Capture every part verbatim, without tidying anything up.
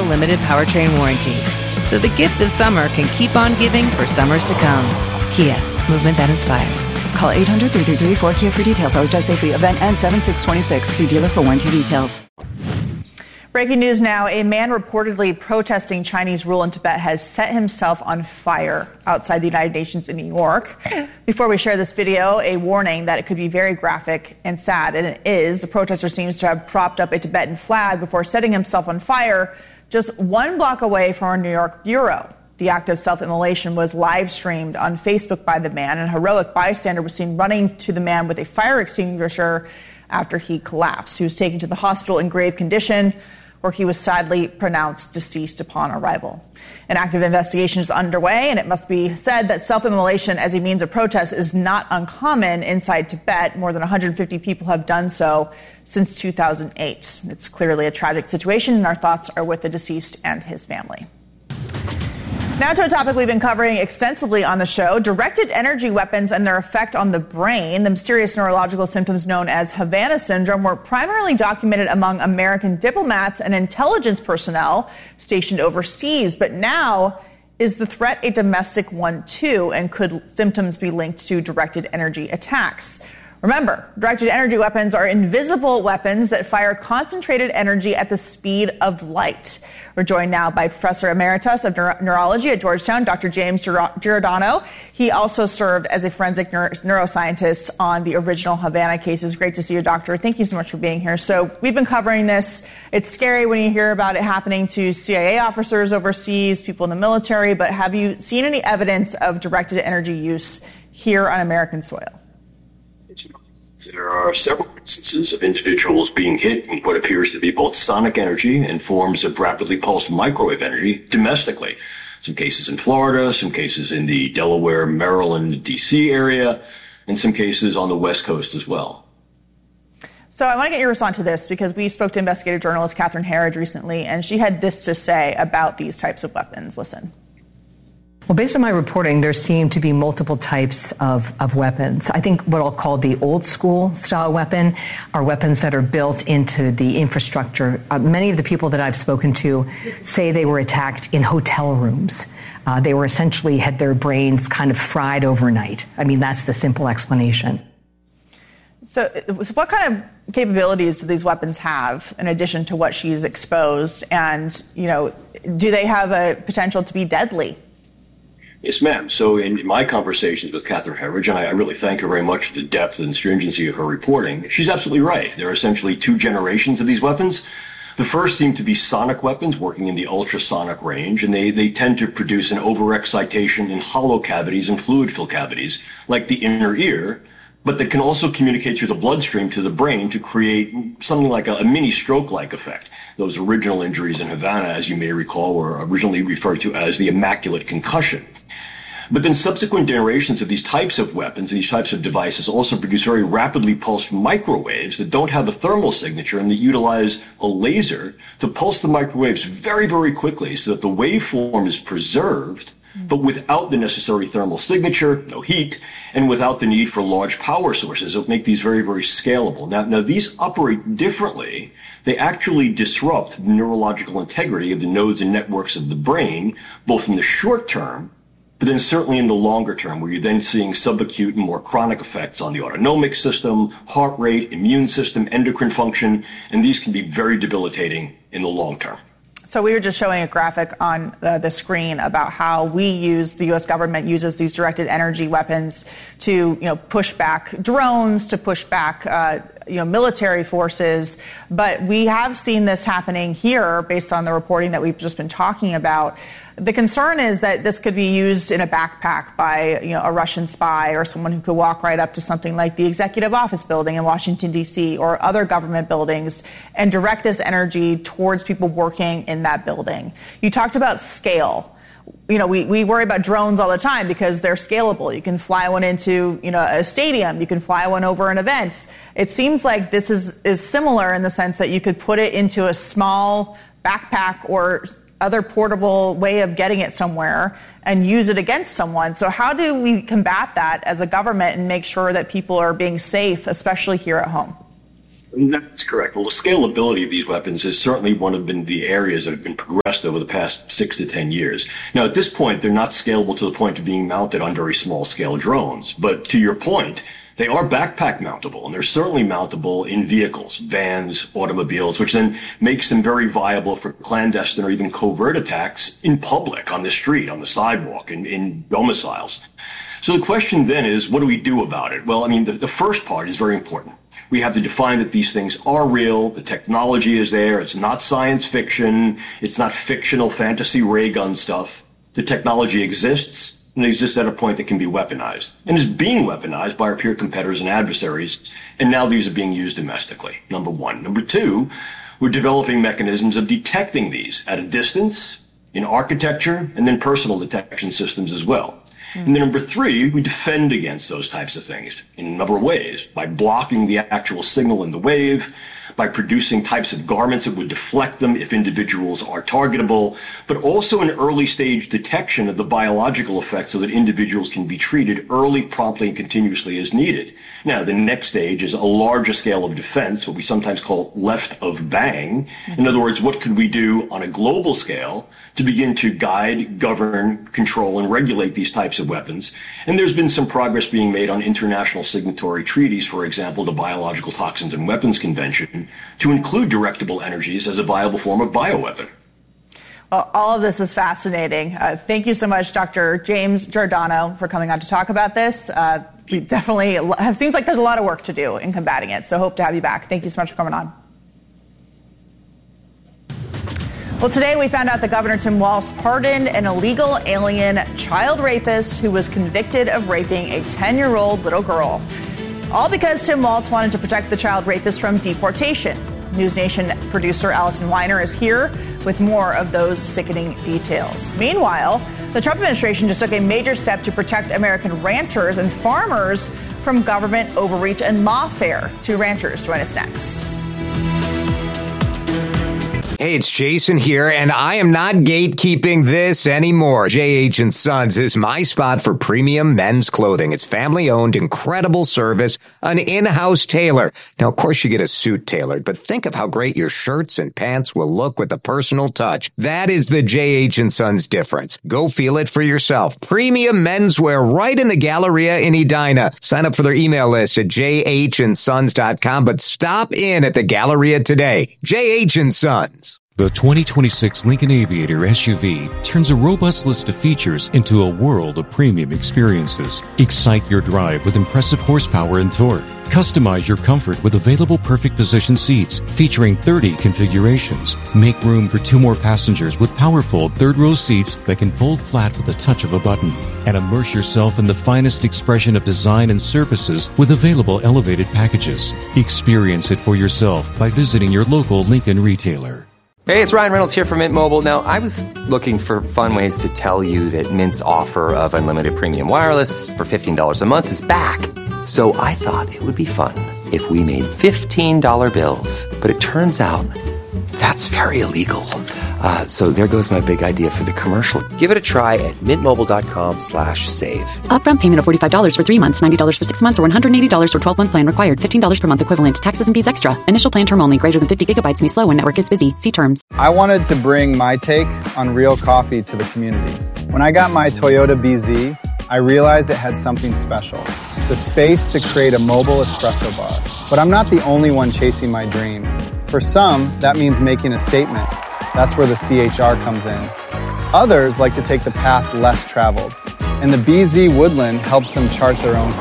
limited powertrain warranty. So the gift of summer can keep on giving for summers to come. Kia, movement that inspires. Call eight hundred, three three three, four K I A for details. Always drive safely. Event ends seven six twenty-six. See dealer for warranty details. Breaking news now. A man reportedly protesting Chinese rule in Tibet has set himself on fire outside the United Nations in New York. Before we share this video, a warning that it could be very graphic and sad, and it is. The protester seems to have propped up a Tibetan flag before setting himself on fire just one block away from our New York bureau. The act of self-immolation was live streamed on Facebook by the man, and a heroic bystander was seen running to the man with a fire extinguisher after he collapsed. He was taken to the hospital in grave condition, where he was sadly pronounced deceased upon arrival. An active investigation is underway, and it must be said that self-immolation as a means of protest is not uncommon inside Tibet. More than one hundred fifty people have done so since two thousand eight. It's clearly a tragic situation, and our thoughts are with the deceased and his family. Now to a topic we've been covering extensively on the show, directed energy weapons and their effect on the brain. The mysterious neurological symptoms known as Havana syndrome were primarily documented among American diplomats and intelligence personnel stationed overseas. But now, is the threat a domestic one too? And could symptoms be linked to directed energy attacks? Remember, directed energy weapons are invisible weapons that fire concentrated energy at the speed of light. We're joined now by Professor Emeritus of Neuro- Neurology at Georgetown, Doctor James Giordano. He also served as a forensic neuro- neuroscientist on the original Havana cases. Great to see you, Doctor. Thank you so much for being here. So we've been covering this. It's scary when you hear about it happening to C I A officers overseas, people in the military, but have you seen any evidence of directed energy use here on American soil? There are several instances of individuals being hit in what appears to be both sonic energy and forms of rapidly pulsed microwave energy domestically. Some cases in Florida, some cases in the Delaware, Maryland, D C area, and some cases on the West Coast as well. So I want to get your response to this because we spoke to investigative journalist Catherine Herridge recently, and she had this to say about these types of weapons. Listen. Well, based on my reporting, there seem to be multiple types of, of weapons. I think what I'll call the old school style weapon are weapons that are built into the infrastructure. Uh, many of the people that I've spoken to say they were attacked in hotel rooms. Uh, they were essentially had their brains kind of fried overnight. I mean, that's the simple explanation. So, so what kind of capabilities do these weapons have in addition to what she's exposed? And, you know, do they have a potential to be deadly? Yes, ma'am. So in my conversations with Catherine Herridge, and I, I really thank her very much for the depth and stringency of her reporting, she's absolutely right. There are essentially two generations of these weapons. The first seem to be sonic weapons working in the ultrasonic range, and they, they tend to produce an overexcitation in hollow cavities and fluid-filled cavities, like the inner ear, but that can also communicate through the bloodstream to the brain to create something like a, a mini stroke-like effect. Those original injuries in Havana, as you may recall, were originally referred to as the immaculate concussion. But then subsequent generations of these types of weapons, these types of devices, also produce very rapidly pulsed microwaves that don't have a thermal signature and that utilize a laser to pulse the microwaves very, very quickly so that the waveform is preserved, but without the necessary thermal signature, no heat, and without the need for large power sources. It'll make these very, very scalable. Now, now these operate differently. They actually disrupt the neurological integrity of the nodes and networks of the brain, both in the short term, but then certainly in the longer term, where you're then seeing subacute and more chronic effects on the autonomic system, heart rate, immune system, endocrine function, and these can be very debilitating in the long term. So we were just showing a graphic on the, the screen about how we use, the U S government uses these directed energy weapons to, you know, push back drones, to push back, uh, you know, military forces. But we have seen this happening here based on the reporting that we've just been talking about. The concern is that this could be used in a backpack by, you know, a Russian spy or someone who could walk right up to something like the Executive Office building in Washington, D C, or other government buildings and direct this energy towards people working in that building. You talked about scale. You know, we, we worry about drones all the time because they're scalable. You can fly one into, you know, a stadium. You can fly one over an event. It seems like this is, is similar in the sense that you could put it into a small backpack or other portable way of getting it somewhere and use it against someone. So how do we combat that as a government and make sure that people are being safe, especially here at home? That's correct. Well, the scalability of these weapons is certainly one of been the areas that have been progressed over the past six to ten years. Now, at this point, they're not scalable to the point of being mounted on very small-scale drones. But to your point, they are backpack mountable, and they're certainly mountable in vehicles, vans, automobiles, which then makes them very viable for clandestine or even covert attacks in public, on the street, on the sidewalk, in, in domiciles. So the question then is, what do we do about it? Well, I mean, the, the first part is very important. We have to define that these things are real, the technology is there, it's not science fiction, it's not fictional fantasy ray gun stuff. The technology exists, and it exists at a point that can be weaponized, and is being weaponized by our peer competitors and adversaries, and now these are being used domestically, number one. Number two, we're developing mechanisms of detecting these at a distance, in architecture, and then personal detection systems as well. And then number three, we defend against those types of things in a number of ways, by blocking the actual signal in the wave, by producing types of garments that would deflect them if individuals are targetable, but also an early stage detection of the biological effects so that individuals can be treated early, promptly, and continuously as needed. Now, the next stage is a larger scale of defense, what we sometimes call left of bang. In other words, what could we do on a global scale to begin to guide, govern, control, and regulate these types of weapons? And there's been some progress being made on international signatory treaties, for example, the Biological Toxins and Weapons Convention, to include directable energies as a viable form of bioweapon. Well, all of this is fascinating. Uh, thank you so much, Doctor James Giordano, for coming on to talk about this. Uh, we definitely have seems like there's a lot of work to do in combating it, so hope to have you back. Thank you so much for coming on. Well, today we found out that Governor Tim Walz pardoned an illegal alien child rapist who was convicted of raping a ten-year-old little girl. All because Tim Walz wanted to protect the child rapist from deportation. News Nation producer Allison Weiner is here with more of those sickening details. Meanwhile, the Trump administration just took a major step to protect American ranchers and farmers from government overreach and lawfare. Two ranchers join us next. Hey, it's Jason here, and I am not gatekeeping this anymore. J H and Sons is my spot for premium men's clothing. It's family-owned, incredible service, an in-house tailor. Now, of course, you get a suit tailored, but think of how great your shirts and pants will look with a personal touch. That is the J H and Sons difference. Go feel it for yourself. Premium menswear right in the Galleria in Edina. Sign up for their email list at j h and sons dot com, but stop in at the Galleria today. J H and Sons. The twenty twenty-six Lincoln Aviator S U V turns a robust list of features into a world of premium experiences. Excite your drive with impressive horsepower and torque. Customize your comfort with available perfect position seats featuring thirty configurations. Make room for two more passengers with powerful third-row seats that can fold flat with the touch of a button. And immerse yourself in the finest expression of design and services with available elevated packages. Experience it for yourself by visiting your local Lincoln retailer. Hey, it's Ryan Reynolds here from Mint Mobile. Now, I was looking for fun ways to tell you that Mint's offer of unlimited premium wireless for fifteen dollars a month is back. So I thought it would be fun if we made fifteen dollar bills. But it turns out that's very illegal. Uh, so there goes my big idea for the commercial. Give it a try at mintmobile.com slash save. Upfront payment of forty-five dollars for three months, ninety dollars for six months, or one hundred eighty dollars for twelve-month plan required. fifteen dollars per month equivalent. Taxes and fees extra. Initial plan term only. Greater than fifty gigabytes may slow when network is busy. See terms. I wanted to bring my take on real coffee to the community. When I got my Toyota B Z, I realized it had something special. The space to create a mobile espresso bar. But I'm not the only one chasing my dream. For some, that means making a statement. That's where the C H R comes in. Others like to take the path less traveled, and the B Z Woodland helps them chart their own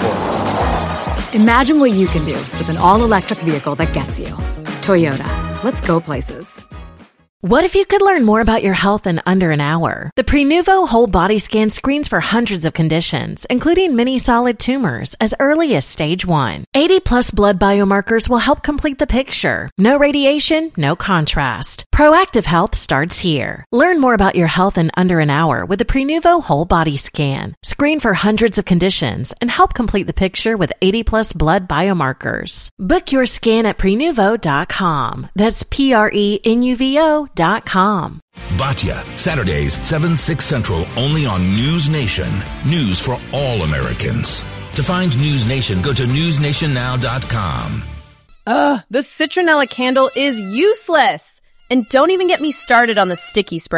course. Imagine what you can do with an all-electric vehicle that gets you. Toyota. Let's go places. What if you could learn more about your health in under an hour? The Prenuvo Whole Body Scan screens for hundreds of conditions, including many solid tumors, as early as stage one. eighty plus blood biomarkers will help complete the picture. No radiation, no contrast. Proactive health starts here. Learn more about your health in under an hour with the Prenuvo Whole Body Scan. Screen for hundreds of conditions and help complete the picture with eighty plus blood biomarkers. Book your scan at prenuvo dot com. That's P R E N U V O dot com. Batya, Saturdays, seven, six Central, only on News Nation. News for all Americans. To find News Nation, go to news nation now dot com. Ugh, the citronella candle is useless. And don't even get me started on the sticky spray.